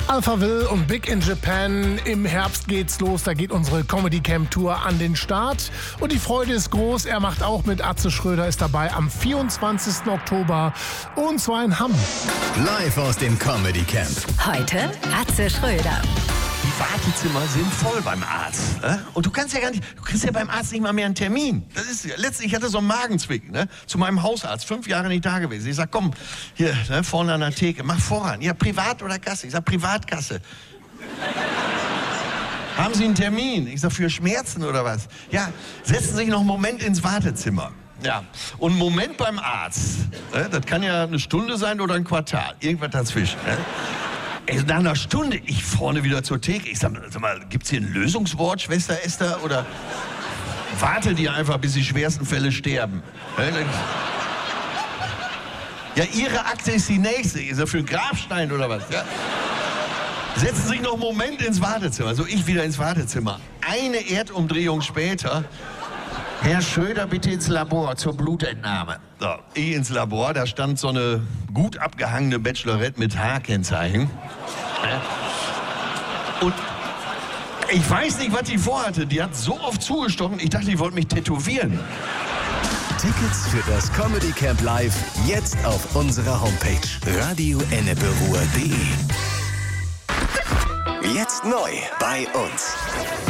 Alphaville und Big in Japan. Im Herbst geht's los. Da geht unsere Comedy Camp Tour an den Start. Und die Freude ist groß. Er macht auch mit. Atze Schröder ist dabei am 24. Oktober. Und zwar in Hamm. Live aus dem Comedy Camp. Heute Atze Schröder. Die Wartezimmer sind voll beim Arzt. Ne? Und du kriegst ja beim Arzt nicht mal mehr einen Termin. Letztlich, ich hatte so einen Magenzwicken, ne? Zu meinem Hausarzt, 5 Jahre nicht da gewesen. Ich sag, komm, hier, ne, vorne an der Theke, mach voran. Ja, Privat oder Kasse? Ich sag, Privatkasse. Haben Sie einen Termin? Ich sag, für Schmerzen oder was? Ja, setzen Sie sich noch einen Moment ins Wartezimmer. Ja, und einen Moment beim Arzt. Ne? Das kann ja eine Stunde sein oder ein Quartal. Irgendwas dazwischen. Ne? Ey, nach einer Stunde, ich vorne wieder zur Theke. Ich sag mal, gibt's hier ein Lösungswort, Schwester Esther? Oder wartet ihr einfach, bis die schwersten Fälle sterben? Ja, Ihre Akte ist die nächste. Ist das für einen Grabstein oder was? Ja? Setzen Sie sich noch einen Moment ins Wartezimmer. So, ich wieder ins Wartezimmer. Eine Erdumdrehung später. Herr Schröder, bitte ins Labor zur Blutentnahme. So, ich ins Labor, da stand so eine gut abgehangene Bachelorette mit H-Kennzeichen. Und ich weiß nicht, was die vorhatte. Die hat so oft zugestochen, ich dachte, die wollte mich tätowieren. Tickets für das Comedy Camp Live jetzt auf unserer Homepage radioenneperuhr.de. Jetzt neu bei uns.